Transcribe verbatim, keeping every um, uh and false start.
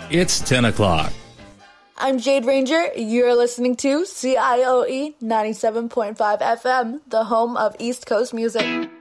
It's ten o'clock. I'm Jade Ranger. You're listening to C I O E ninety-seven point five F M, the home of East Coast music.